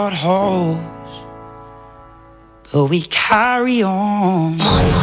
But we carry on.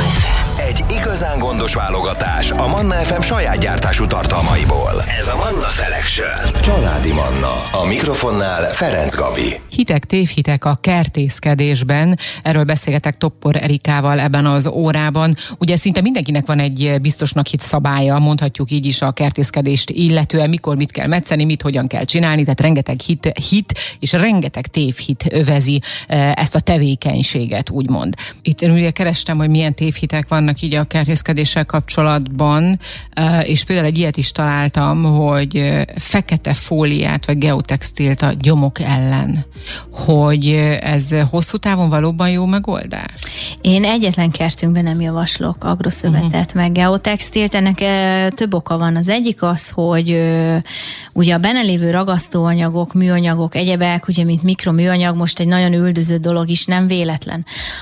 Egy igazán gondos válogatás a Manna FM saját gyártású tartalmaiból. Ez a Manna Selection. Családi Manna. A mikrofonnál Ferenc Gabi. Hitek, tévhitek a kertészkedésben. Erről beszélgetek Toppor Erikával ebben az órában. Ugye szinte mindenkinek van egy biztosnak hit szabálya, mondhatjuk így is a kertészkedést illetően, mikor mit kell metszeni, mit hogyan kell csinálni, tehát rengeteg hit és rengeteg tévhit övezi ezt a tevékenységet, úgymond. Itt ugye kerestem, hogy milyen tévhitek vannak így a kertészkedéssel kapcsolatban, és például egy ilyet is találtam, hogy fekete fóliát vagy geotextilt a gyomok ellen. Hogy ez hosszú távon valóban jó megoldás? Én egyetlen kertünkben nem javaslok agroszövetet, meg geotextilt. Ennek több oka van. Az egyik az, hogy ugye a benne lévő ragasztóanyagok, műanyagok, egyebek, ugye mint mikroműanyag, most egy nagyon üldözött dolog is, nem véletlen.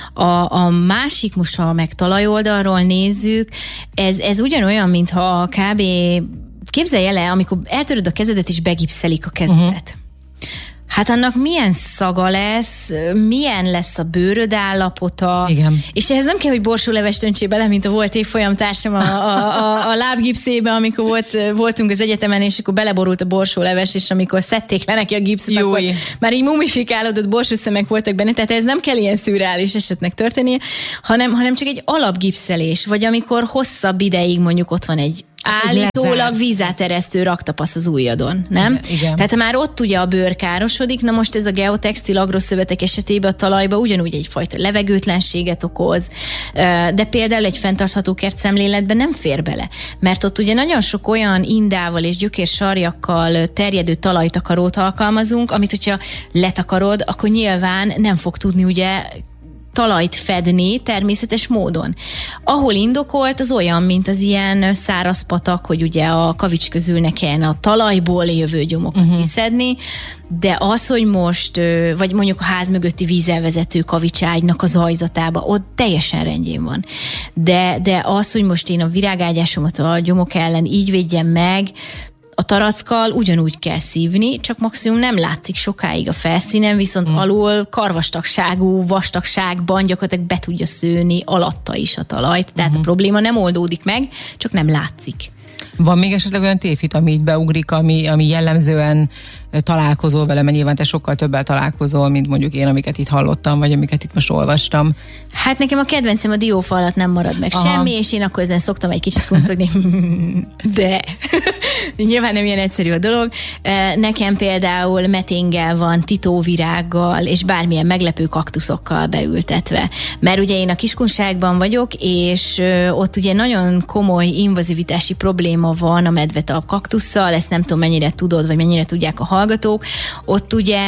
A másik, most ha meg talajoldalról nézzük, ez ugyanolyan, mintha kb. Képzelj el, amikor eltöröd a kezedet és begipszelik a kezedet. Hát annak milyen szaga lesz, milyen lesz a bőröd állapota. Igen. És ehhez nem kell, hogy borsólevest öntsél bele, mint a volt évfolyam társam a lábgipszébe, amikor voltunk az egyetemen, és akkor beleborult a borsóleves, és amikor szedték le neki a gipszet, akkor már így mumifikálódott borsószemek voltak benne, tehát ez nem kell ilyen szürreális esetnek történnie, hanem csak egy alapgipszelés, vagy amikor hosszabb ideig mondjuk ott van egy állítólag vízáteresztő raktapasz az ujjadon, nem? Igen. Tehát már ott ugye a bőr károsodik, na most ez a geotextil agroszövetek esetében a talajba ugyanúgy egyfajta levegőtlenséget okoz, de például egy fenntartható kertszemléletben nem fér bele, mert ott ugye nagyon sok olyan indával és gyökérsarjakkal terjedő talajtakarót alkalmazunk, amit hogyha letakarod, akkor nyilván nem fog tudni ugye talajt fedni természetes módon. Ahol indokolt, az olyan, mint az ilyen száraz patak, hogy ugye a kavics közül ne kellene a talajból jövő gyomokat kiszedni, de az, hogy most, vagy mondjuk a ház mögötti vízelvezető kavicságynak az ajzatába, ott teljesen rendjén van. De az, hogy most én a virágágyásomat a gyomok ellen így védjem meg, a tarackkal ugyanúgy kell szívni, csak maximum nem látszik sokáig a felszínen, viszont alul karvastagságú vastagságban gyakorlatilag be tudja szőni alatta is a talajt. Tehát a probléma nem oldódik meg, csak nem látszik. Van még esetleg olyan tévhit, ami így beugrik, ami jellemzően találkozol vele, mert nyilván te sokkal többel találkozol, mint mondjuk én, amiket itt hallottam, vagy amiket itt most olvastam. Hát nekem a kedvencem a diófa alatt nem marad meg semmi, és én akkor ezen szoktam egy kicsit kuncogni. De nyilván nem ilyen egyszerű a dolog. Nekem például meténggel van, titóvirággal, és bármilyen meglepő kaktuszokkal beültetve. Mert ugye én a Kiskunságban vagyok, és ott ugye nagyon komoly invazivitási probléma van a medvetalp kaktusszal, ezt nem tudom mennyire tudod, vagy mennyire tudják a hallgatók. Ott ugye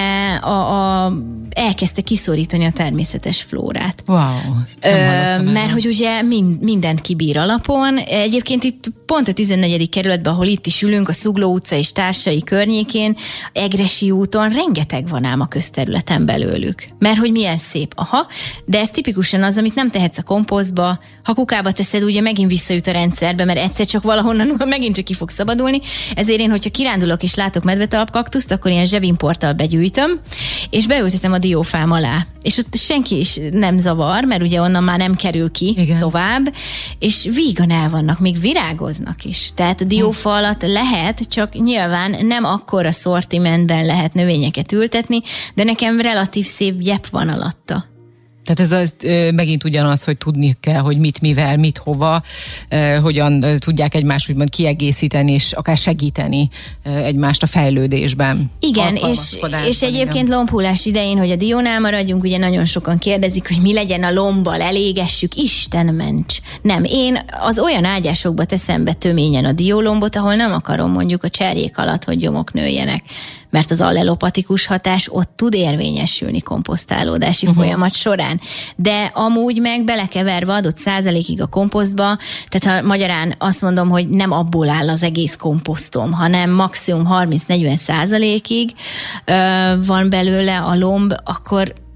elkezdte kiszorítani a természetes flórát. Wow. Mert hogy ugye mindent kibír alapon. Egyébként itt pont a 14. kerületben, ahol itt is ülünk, a Szugló utca és társai környékén, Egressy úton rengeteg van ám a közterületen belőlük. Mert hogy milyen szép. De ez tipikusan az, amit nem tehetsz a komposztba, ha kukába teszed, ugye megint visszajut a rendszerbe, mert egyszer csak valahonnan megint csak ki fog szabadulni. Ezért én, hogyha kirándulok és látok medvetalp kaktuszt, akkor ilyen zsebimporttal begyűjtöm, és beültetem a diófám alá. És ott senki is nem zavar, mert ugye onnan már nem kerül ki tovább, és vígan el vannak, még virágoznak is. Tehát a diófa alatt lehet, csak nyilván nem akkora szortimentben lehet növényeket ültetni, de nekem relatív szép gyep van alatta. Tehát ez megint ugyanaz, hogy tudni kell, hogy mit, mivel, mit, hova, hogyan tudják egymást úgymond kiegészíteni, és akár segíteni egymást a fejlődésben. Igen, és egyébként lombhullás idején, hogy a diónál maradjunk, ugye nagyon sokan kérdezik, hogy mi legyen a lombbal, elégessük, Isten ments. Nem, én az olyan ágyásokba teszem be töményen a diólombot, ahol nem akarom mondjuk a cserjék alatt, hogy gyomok nőjenek. Mert az allelopatikus hatás ott tud érvényesülni komposztálódási folyamat során. De amúgy meg belekeverve adott százalékig a komposztba, tehát ha magyarán azt mondom, hogy nem abból áll az egész komposztom, hanem maximum 30-40 százalékig van belőle a lomb, akkor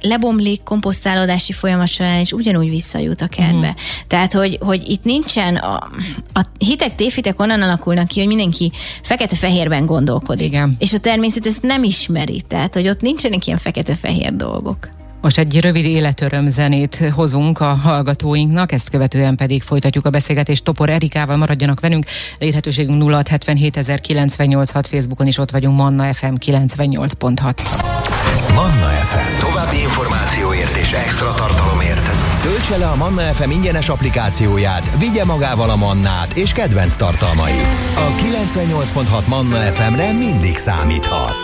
lebomlik, komposztálódási folyamat során is ugyanúgy visszajut a kertbe. Tehát, hogy itt nincsen a hitek, tévhitek onnan alakulnak ki, hogy mindenki fekete-fehérben gondolkodik. Igen. És a természet ezt nem ismeri. Tehát, hogy ott nincsenek ilyen fekete-fehér dolgok. Most egy rövid életöröm zenét hozunk a hallgatóinknak, ezt követően pedig folytatjuk a beszélgetést Topor Erikával, maradjanak velünk. Elérhetőségünk 0677 0986, Facebookon is ott vagyunk, Manna FM 98.6. Manna FM. További információért és extra tartalomért töltse le a Manna FM ingyenes applikációját, vigye magával a Mannát és kedvenc tartalmait. A 98.6 Manna FM-re mindig számíthat.